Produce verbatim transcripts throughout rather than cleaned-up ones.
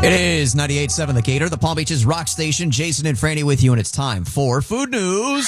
It is ninety-eight point seven The Gator, the Palm Beaches rock station. Jason and Franny with you, and it's time for Food News.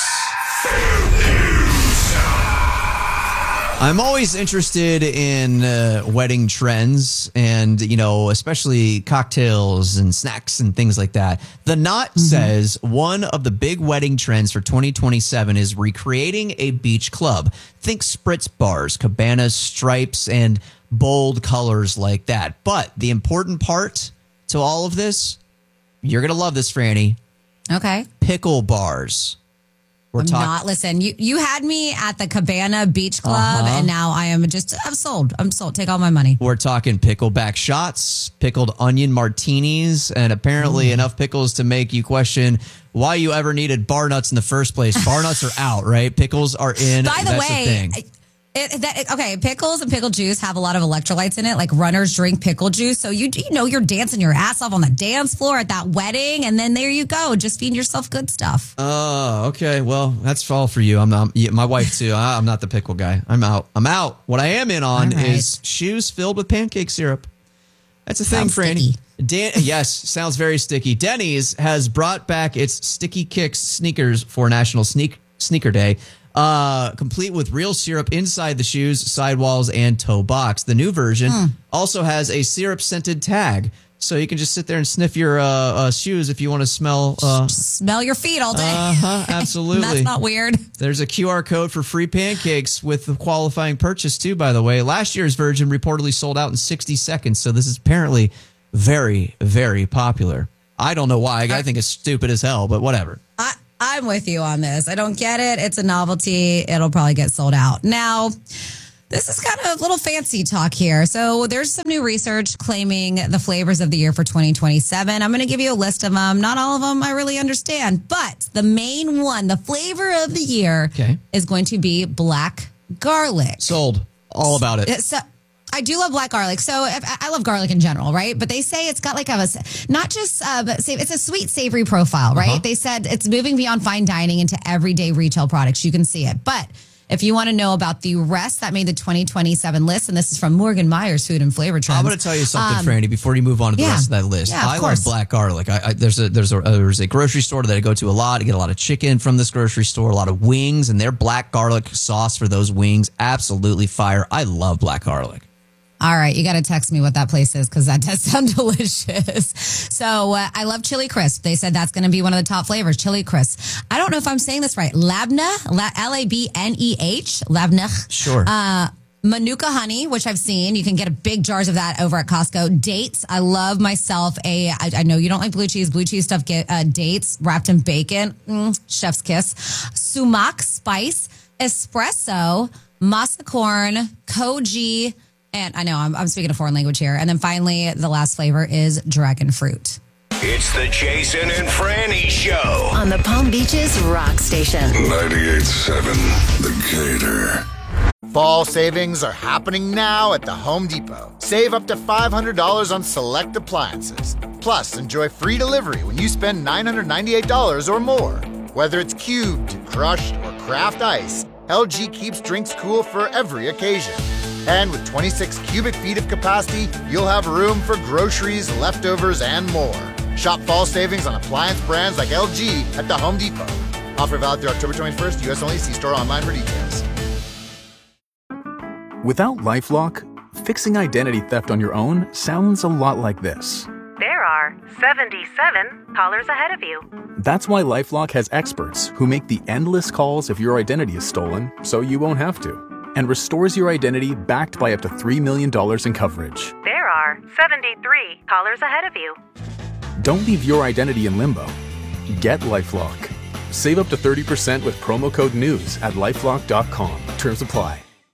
I'm always interested in uh, wedding trends and, you know, especially cocktails and snacks and things like that. The Knot mm-hmm. says one of the big wedding trends for twenty twenty-seven is recreating a beach club. Think spritz bars, cabanas, stripes, and bold colors like that. But the important part to all of this, you're going to love this, Franny. Okay. Pickle bars. We're I'm talk- not, listen, you, you had me at the Cabana Beach Club, uh-huh. and now I am just, I'm sold. I'm sold. Take all my money. We're talking pickleback shots, pickled onion martinis, and apparently mm. enough pickles to make you question why you ever needed bar nuts in the first place. Bar nuts are out, right? Pickles are in. By the That's way, the thing. It, that, it, okay, pickles and pickle juice have a lot of electrolytes in it. Like runners drink pickle juice. So you, you know you're dancing your ass off on the dance floor at that wedding. And then there you go. Just feeding yourself good stuff. Oh, uh, okay. Well, that's all for you. I'm not, yeah, my wife too. I, I'm not the pickle guy. I'm out. I'm out. What I am in on right. is shoes filled with pancake syrup. That's a thing, Franny. Dan- yes, sounds very sticky. Denny's has brought back its Sticky Kicks sneakers for National Sneak Sneaker Day. Uh, complete with real syrup inside the shoes, sidewalls, and toe box. The new version mm. also has a syrup-scented tag, so you can just sit there and sniff your uh, uh, shoes if you want to smell. Uh, smell your feet all day. Uh-huh, absolutely. That's not weird. There's a Q R code for free pancakes with the qualifying purchase, too, by the way. Last year's version reportedly sold out in sixty seconds, so this is apparently very, very popular. I don't know why. I think it's stupid as hell, but whatever. I- I'm with you on this. I don't get it. It's a novelty. It'll probably get sold out. Now, this is kind of a little fancy talk here. So there's some new research claiming the flavors of the year for twenty twenty-seven. I'm going to give you a list of them. Not all of them I really understand, but the main one, the flavor of the year, okay. is going to be black garlic. Sold. All about it. So, I do love black garlic. So if, I love garlic in general, right? But they say it's got like a, not just, uh, but it's a sweet, savory profile, right? Uh-huh. They said it's moving beyond fine dining into everyday retail products. You can see it. But if you want to know about the rest that made the twenty twenty-seven list, and this is from Morgan Myers Food and Flavor Trends. I'm going to tell you something, um, Franny, before you move on to the yeah, rest of that list. Yeah, I course. love black garlic. I, I, there's a there's a uh, there's a grocery store that I go to a lot. I get a lot of chicken from this grocery store, a lot of wings, and their black garlic sauce for those wings, absolutely fire. I love black garlic. All right, you got to text me what that place is because that does sound delicious. So uh, I love Chili Crisp. They said that's going to be one of the top flavors, Chili Crisp. I don't know if I'm saying this right. Labneh, L A B N E H, Labneh. Sure. Uh, Manuka honey, which I've seen. You can get a big jars of that over at Costco. Dates. I love myself a, I, I know you don't like blue cheese. Blue cheese stuff, get uh, dates wrapped in bacon. Mm, chef's kiss. Sumac spice, espresso, masa corn, koji. And I know I'm, I'm speaking a foreign language here. And then finally, the last flavor is dragon fruit. It's the Jason and Franny Show on the Palm Beaches Rock Station. ninety-eight point seven The Gator. Fall savings are happening now at the Home Depot. Save up to five hundred dollars on select appliances. Plus, enjoy free delivery when you spend nine hundred ninety-eight dollars or more. Whether it's cubed, crushed, or craft ice, L G keeps drinks cool for every occasion. And with twenty-six cubic feet of capacity, you'll have room for groceries, leftovers, and more. Shop fall savings on appliance brands like L G at the Home Depot. Offer valid through October twenty-first, U S only. See store online for details. Without LifeLock, fixing identity theft on your own sounds a lot like this. There are seventy-seven callers ahead of you. That's why LifeLock has experts who make the endless calls if your identity is stolen, so you won't have to, and restores your identity backed by up to three million dollars in coverage. There are seventy-three callers ahead of you. Don't leave your identity in limbo. Get LifeLock. Save up to thirty percent with promo code NEWS at lifelock dot com. Terms apply.